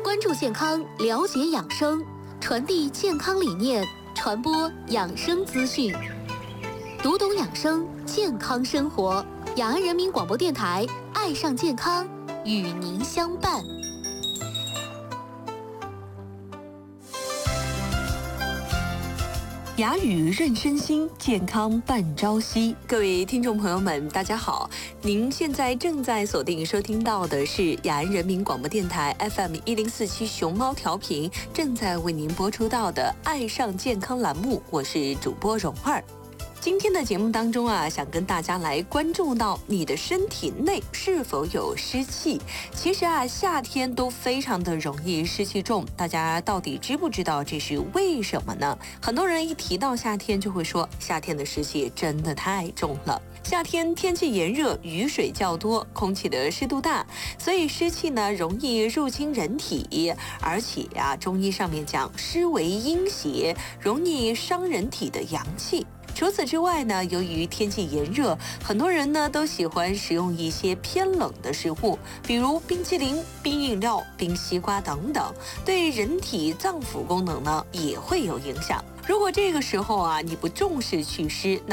关注健康，了解养生，传递健康理念，传播养生资讯，读懂养生，健康生活。雅安人民广播电台，爱上健康，与您相伴。 雅语润身心，健康伴朝夕。各位听众朋友们，大家好！您现在正在锁定收听到的是雅安人民广播电台 FM1047熊猫调频，正在为您播出到的《爱上健康》栏目，我是主播蓉儿。今天的节目当中啊，想跟大家来关注到你的身体内是否有湿气。其实啊，夏天都非常的容易湿气重，大家到底知不知道这是为什么呢？很多人一提到夏天就会说，夏天的湿气真的太重了。夏天天气炎热，雨水较多，空气的湿度大，所以湿气呢容易入侵人体，而且啊，中医上面讲湿为阴邪，容易伤人体的阳气。除此之外呢，由于天气炎热，很多人呢都喜欢食用一些偏冷的食物，比如冰淇淋、冰饮料、冰西瓜等等，对人体脏腑功能呢也会有影响。如果这个时候啊你不重视祛湿，